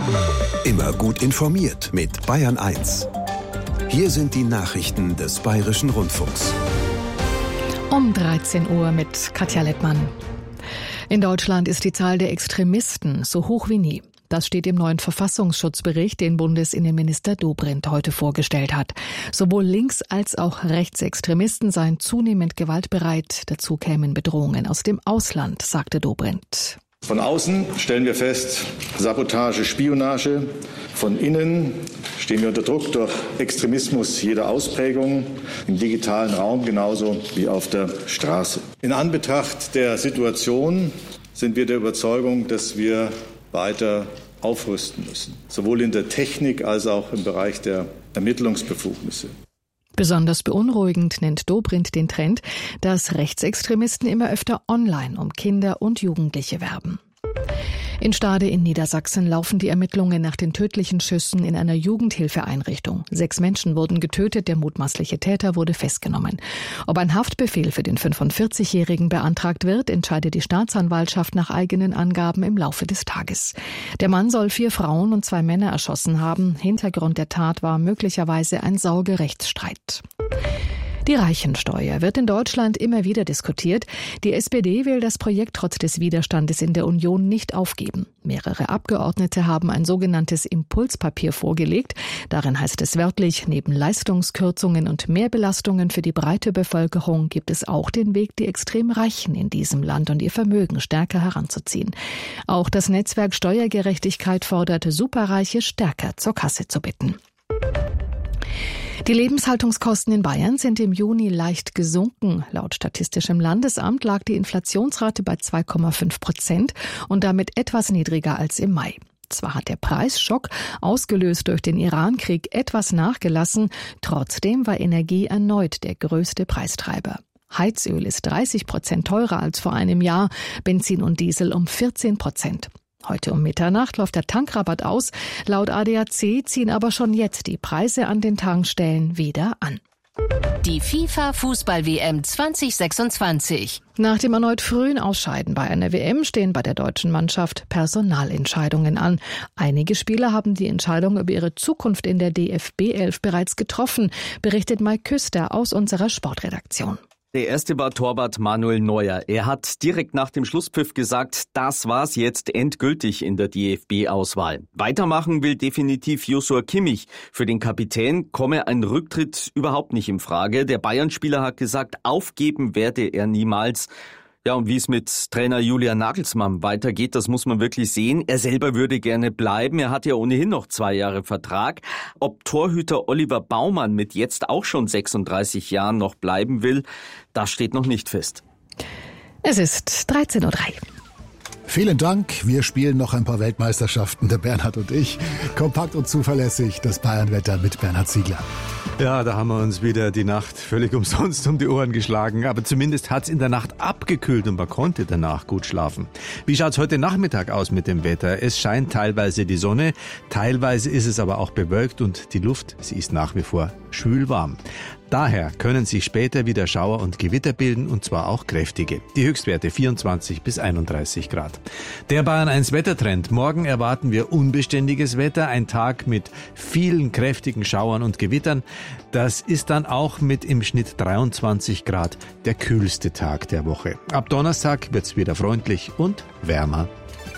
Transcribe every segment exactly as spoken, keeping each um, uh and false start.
Immer gut informiert mit Bayern eins. Hier sind die Nachrichten des Bayerischen Rundfunks. Um dreizehn Uhr mit Katja Lettmann. In Deutschland ist die Zahl der Extremisten so hoch wie nie. Das steht im neuen Verfassungsschutzbericht, den Bundesinnenminister Dobrindt heute vorgestellt hat. Sowohl Links- als auch Rechtsextremisten seien zunehmend gewaltbereit. Dazu kämen Bedrohungen aus dem Ausland, sagte Dobrindt. Von außen stellen wir fest, Sabotage, Spionage. Von innen stehen wir unter Druck durch Extremismus jeder Ausprägung, im digitalen Raum genauso wie auf der Straße. In Anbetracht der Situation sind wir der Überzeugung, dass wir weiter aufrüsten müssen, sowohl in der Technik als auch im Bereich der Ermittlungsbefugnisse. Besonders beunruhigend nennt Dobrindt den Trend, dass Rechtsextremisten immer öfter online um Kinder und Jugendliche werben. In Stade in Niedersachsen laufen die Ermittlungen nach den tödlichen Schüssen in einer Jugendhilfeeinrichtung. Sechs Menschen wurden getötet, der mutmaßliche Täter wurde festgenommen. Ob ein Haftbefehl für den fünfundvierzigjährigen beantragt wird, entscheidet die Staatsanwaltschaft nach eigenen Angaben im Laufe des Tages. Der Mann soll vier Frauen und zwei Männer erschossen haben. Hintergrund der Tat war möglicherweise ein Sorgerechtsstreit. Die Reichensteuer wird in Deutschland immer wieder diskutiert. Die S P D will das Projekt trotz des Widerstandes in der Union nicht aufgeben. Mehrere Abgeordnete haben ein sogenanntes Impulspapier vorgelegt. Darin heißt es wörtlich, neben Leistungskürzungen und Mehrbelastungen für die breite Bevölkerung gibt es auch den Weg, die extrem Reichen in diesem Land und ihr Vermögen stärker heranzuziehen. Auch das Netzwerk Steuergerechtigkeit fordert, Superreiche stärker zur Kasse zu bitten. Die Lebenshaltungskosten in Bayern sind im Juni leicht gesunken. Laut Statistischem Landesamt lag die Inflationsrate bei zwei Komma fünf Prozent und damit etwas niedriger als im Mai. Zwar hat der Preisschock, ausgelöst durch den Iran-Krieg, etwas nachgelassen, trotzdem war Energie erneut der größte Preistreiber. Heizöl ist dreißig Prozent teurer als vor einem Jahr, Benzin und Diesel um vierzehn Prozent. Heute um Mitternacht läuft der Tankrabatt aus. Laut A D A C ziehen aber schon jetzt die Preise an den Tankstellen wieder an. Die FIFA-Fußball-W M zwanzig sechsundzwanzig. Nach dem erneut frühen Ausscheiden bei einer W M stehen bei der deutschen Mannschaft Personalentscheidungen an. Einige Spieler haben die Entscheidung über ihre Zukunft in der D F B elf bereits getroffen, berichtet Mike Küster aus unserer Sportredaktion. Der erste war Torwart Manuel Neuer. Er hat direkt nach dem Schlusspfiff gesagt, das war's jetzt endgültig in der D F B-Auswahl. Weitermachen will definitiv Joshua Kimmich. Für den Kapitän komme ein Rücktritt überhaupt nicht in Frage. Der Bayern-Spieler hat gesagt, aufgeben werde er niemals. Ja, und wie es mit Trainer Julian Nagelsmann weitergeht, das muss man wirklich sehen. Er selber würde gerne bleiben. Er hat ja ohnehin noch zwei Jahre Vertrag. Ob Torhüter Oliver Baumann mit jetzt auch schon sechsunddreißig Jahren noch bleiben will, das steht noch nicht fest. Es ist dreizehn Uhr drei. Vielen Dank. Wir spielen noch ein paar Weltmeisterschaften, der Bernhard und ich. Kompakt und zuverlässig, das Bayernwetter mit Bernhard Ziegler. Ja, da haben wir uns wieder die Nacht völlig umsonst um die Ohren geschlagen. Aber zumindest hat's in der Nacht abgekühlt und man konnte danach gut schlafen. Wie schaut's heute Nachmittag aus mit dem Wetter? Es scheint teilweise die Sonne, teilweise ist es aber auch bewölkt und die Luft, sie ist nach wie vor schwül warm. Daher können sich später wieder Schauer und Gewitter bilden, und zwar auch kräftige. Die Höchstwerte vierundzwanzig bis einunddreißig Grad. Der Bayern eins Wettertrend. Morgen erwarten wir unbeständiges Wetter, ein Tag mit vielen kräftigen Schauern und Gewittern. Das ist dann auch mit im Schnitt dreiundzwanzig Grad der kühlste Tag der Woche. Ab Donnerstag wird's wieder freundlich und wärmer.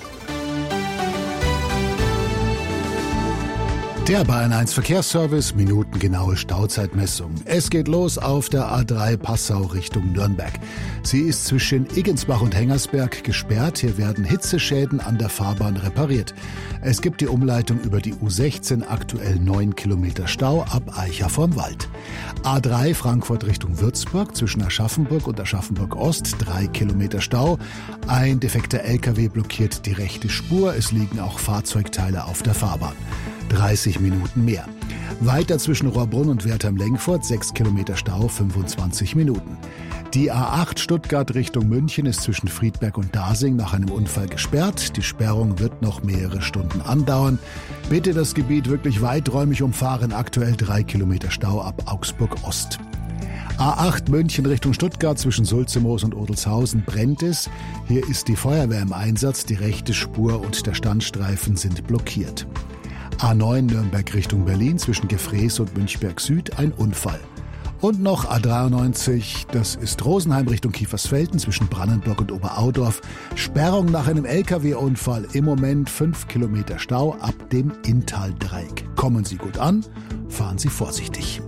Der Bayern eins Verkehrsservice, minutengenaue Stauzeitmessung. Es geht los auf der A drei Passau Richtung Nürnberg. Sie ist zwischen Iggensbach und Hengersberg gesperrt. Hier werden Hitzeschäden an der Fahrbahn repariert. Es gibt die Umleitung über die U sechzehn, aktuell neun Kilometer Stau ab Eicher vorm Wald. A drei Frankfurt Richtung Würzburg, zwischen Aschaffenburg und Aschaffenburg Ost, drei Kilometer Stau. Ein defekter L K W blockiert die rechte Spur. Es liegen auch Fahrzeugteile auf der Fahrbahn. dreißig Minuten mehr. Weiter zwischen Rohrbrunn und Wertheim-Lengfurt, sechs Kilometer Stau, fünfundzwanzig Minuten. Die A acht Stuttgart Richtung München ist zwischen Friedberg und Dasing nach einem Unfall gesperrt. Die Sperrung wird noch mehrere Stunden andauern. Bitte das Gebiet wirklich weiträumig umfahren, aktuell drei Kilometer Stau ab Augsburg Ost. A acht München Richtung Stuttgart zwischen Sulzemoos und Odelshausen brennt es. Hier ist die Feuerwehr im Einsatz. Die rechte Spur und der Standstreifen sind blockiert. A neun Nürnberg Richtung Berlin zwischen Gefrees und Münchberg Süd ein Unfall. Und noch A dreiundneunzig, das ist Rosenheim Richtung Kiefersfelden zwischen Brannenburg und Oberaudorf. Sperrung nach einem L K W-Unfall. Im Moment fünf Kilometer Stau ab dem Inntaldreieck. Kommen Sie gut an, fahren Sie vorsichtig.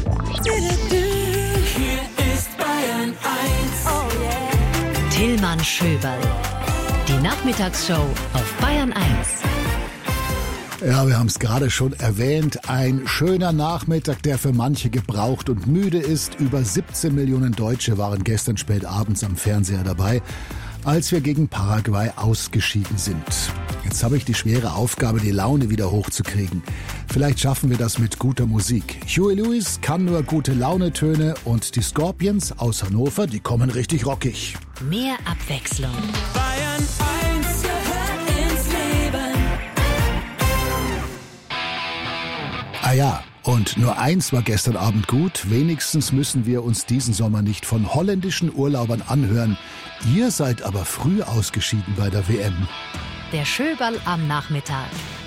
Hier ist Bayern eins. Oh yeah. Tillmann Schöberl. Die Nachmittagsshow auf Bayern eins. Ja, wir haben es gerade schon erwähnt. Ein schöner Nachmittag, der für manche gebraucht und müde ist. Über siebzehn Millionen Deutsche waren gestern spät abends am Fernseher dabei, als wir gegen Paraguay ausgeschieden sind. Jetzt habe ich die schwere Aufgabe, die Laune wieder hochzukriegen. Vielleicht schaffen wir das mit guter Musik. Huey Lewis kann nur gute Launetöne und die Scorpions aus Hannover, die kommen richtig rockig. Mehr Abwechslung. Bayern eins gehört ins Leben. Ah ja, und nur eins war gestern Abend gut. Wenigstens müssen wir uns diesen Sommer nicht von holländischen Urlaubern anhören. Ihr seid aber früh ausgeschieden bei der W M. Der Schöberl am Nachmittag.